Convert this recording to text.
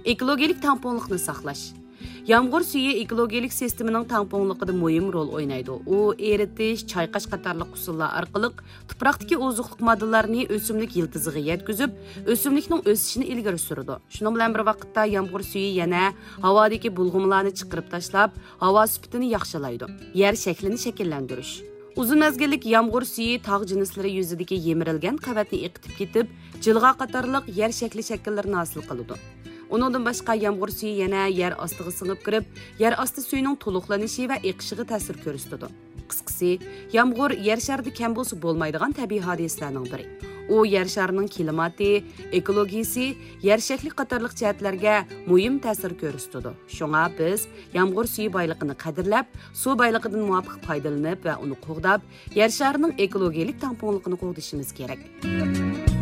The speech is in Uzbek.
Ekologik tamponluqni saqlash. Yağmur suyu ekologik sistemining tamponliqida muhim rol o'ynaydi. U eritish, chayqash qatorliq usullar orqali tuproqdagi ozuqlik moddalarni o'simlik yildiziga yetkazib, o'simlikning o'sishini ilgari suradi. Shuning bilan bir vaqtda yağmur suyu yana havodagi bulg'umlarni chiqarib tashlab, havo sifatini yaxshilaydi. Yer shaklini shakllantirish. Uzun mezgillik yağmur suyu tog' jinslari yuzidagi yemirilgan qavatni iqitib ketib, jilg'a qatorliq yer shakli shakllarini hosil qiladi. Onundan başqa yağmur suyu yana yer ostiga singib kirib, yer osti suyuning to'liqlanishi va eqishiga ta'sir ko'rsatadi. Qisqasi, yağmur yer sharida kam bo'lsa bo'lmaydigan tabiiy hodisalarning biri. U yer sharining klimati, ekologiyasi, yer shakli qatorliq jihatlarga muhim ta'sir ko'rsatadi. Shunga biz yağmur suyu boyligini qadrlab, suv boyligidan muvofiq foydalanib va uni qo'g'dab, yer sharining ekologik tamponligini qo'g'dishimiz kerak.